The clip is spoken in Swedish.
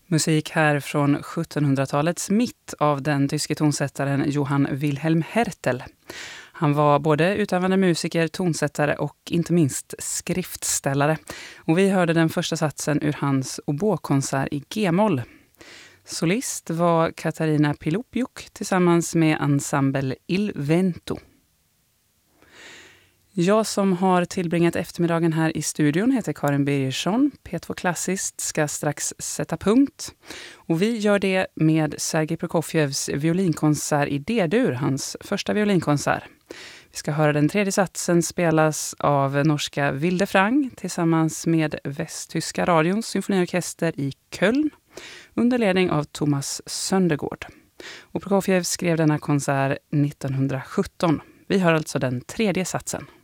Musik här från 1700-talets mitt av den tyske tonsättaren Johann Wilhelm Hertel. Han var både utövande musiker, tonsättare och inte minst skriftställare. Och vi hörde den första satsen ur hans oboekonsert i G-moll. Solist var Katarina Pilopjuk tillsammans med ensemble Il Vento. Jag som har tillbringat eftermiddagen här i studion heter Karin Birgersson. P2 Klassiskt ska strax sätta punkt. Och vi gör det med Sergej Prokofjevs violinkonsert i D-dur, hans första violinkonsert. Vi ska höra den tredje satsen spelas av norska Vilde Frang tillsammans med Västtyska radions symfoniorkester i Köln under ledning av Thomas Söndergaard. Och Prokofjev skrev denna konsert 1917. Vi hör alltså den tredje satsen.